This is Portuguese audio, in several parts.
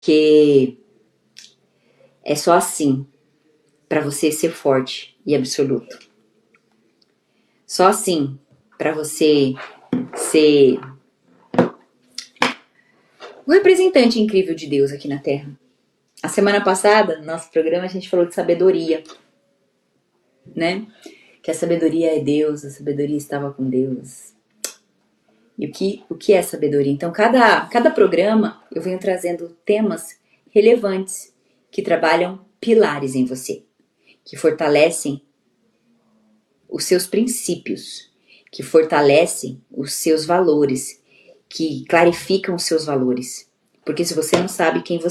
Que é só assim para você ser forte e absoluto. Só assim para você ser um representante incrível de Deus aqui na Terra. A semana passada, no nosso programa, a gente falou de sabedoria, né? Que a sabedoria é Deus, a sabedoria estava com Deus. E o que é sabedoria? Então, cada programa eu venho trazendo temas relevantes que trabalham pilares em você, que fortalecem os seus princípios, que fortalecem os seus valores, que clarificam os seus valores. Porque se você não sabe quem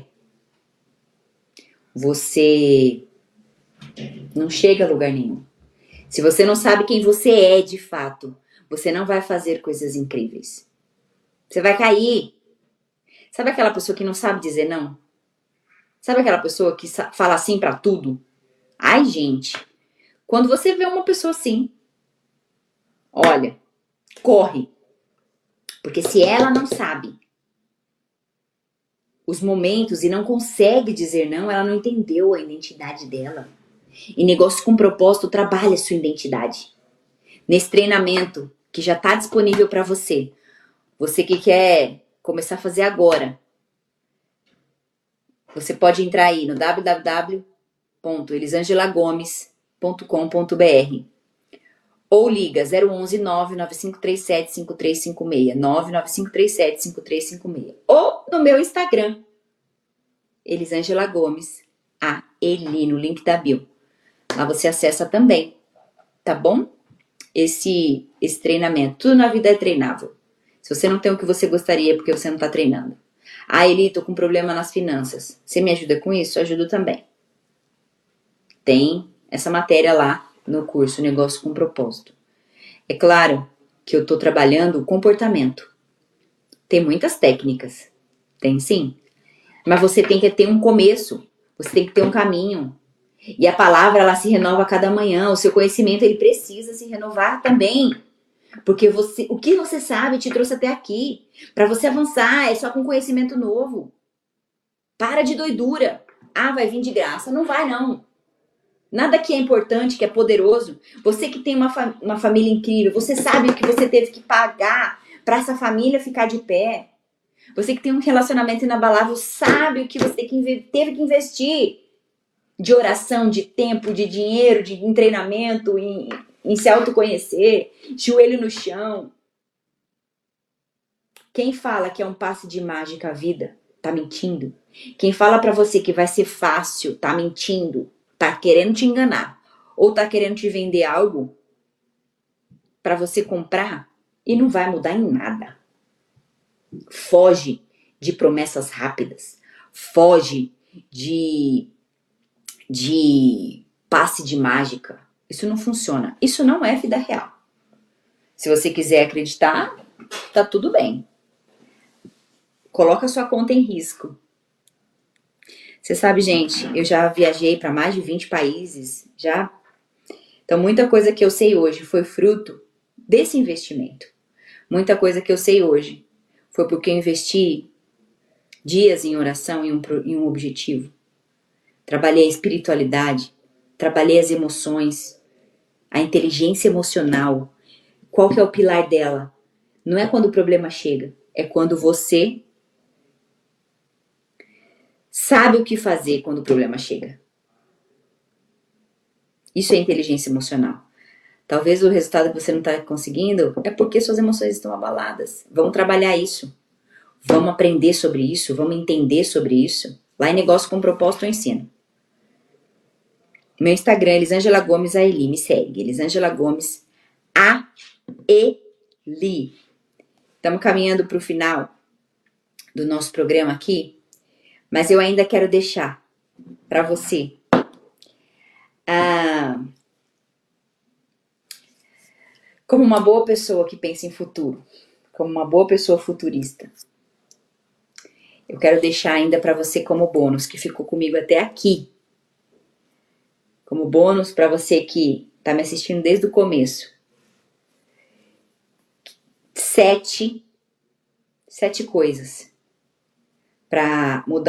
você não chega a lugar nenhum. Se você não sabe quem você é de fato, você não vai fazer coisas incríveis. Você vai cair. Sabe aquela pessoa que não sabe dizer não? Sabe aquela pessoa que fala sim pra tudo? Ai, gente, quando você vê uma pessoa assim, olha, corre. Porque se ela não sabe os momentos e não consegue dizer não, ela não entendeu a identidade dela. E negócio com propósito trabalha a sua identidade. Nesse treinamento que já está disponível para você, você que quer começar a fazer agora, você pode entrar aí no www.elisangelagomes.com.br ou liga 011 99537 5356 99537 5356 ou no meu Instagram, Elisângela Gomes, a Eli, no link da bio. Lá você acessa também, tá bom? Esse treinamento. Tudo na vida é treinável. Se você não tem o que você gostaria, é porque você não tá treinando. Ah, Eli, tô com problema nas finanças. Você me ajuda com isso? Eu ajudo também. Tem essa matéria lá no curso Negócio com Propósito. É claro que eu tô trabalhando o comportamento. Tem muitas técnicas. Tem sim. Mas você tem que ter um começo. Você tem que ter um caminho. E a palavra, ela se renova a cada manhã. O seu conhecimento, ele precisa se renovar também. Porque o que você sabe te trouxe até aqui. Para você avançar, é só com conhecimento novo. Para de doidura. Ah, vai vir de graça. Não vai, não. Nada que é importante, que é poderoso. Você que tem uma família incrível, você sabe o que você teve que pagar para essa família ficar de pé. Você que tem um relacionamento inabalável, sabe o que você teve que investir de oração, de tempo, de dinheiro, em treinamento, em se autoconhecer, joelho no chão. Quem fala que é um passe de mágica a vida, tá mentindo. Quem fala pra você que vai ser fácil, tá mentindo. Tá querendo te enganar. Ou tá querendo te vender algo pra você comprar e não vai mudar em nada. Foge de promessas rápidas. Foge de passe de mágica. Isso não funciona. Isso não é vida real. Se você quiser acreditar, tá tudo bem. Coloca sua conta em risco. Você sabe, gente, eu já viajei para mais de 20 países, já. Então, muita coisa que eu sei hoje foi fruto desse investimento. Muita coisa que eu sei hoje foi porque eu investi dias em oração em um objetivo. Trabalhei a espiritualidade, trabalhei as emoções, a inteligência emocional. Qual que é o pilar dela? Não é quando o problema chega, é quando você sabe o que fazer quando o problema chega. Isso é inteligência emocional. Talvez o resultado que você não está conseguindo é porque suas emoções estão abaladas. Vamos trabalhar isso. Vamos aprender sobre isso. Vamos entender sobre isso. Lá em Negócio com Propósito eu ensino. Meu Instagram é Elisângela Gomes Aeli. Me segue. Elisângela Gomes Aeli. Estamos caminhando para o final do nosso programa aqui. Mas eu ainda quero deixar para você como uma boa pessoa que pensa em futuro, como uma boa pessoa futurista. Eu quero deixar ainda para você como bônus, que ficou comigo até aqui. Como bônus para você que está me assistindo desde o começo. 7 coisas para mudar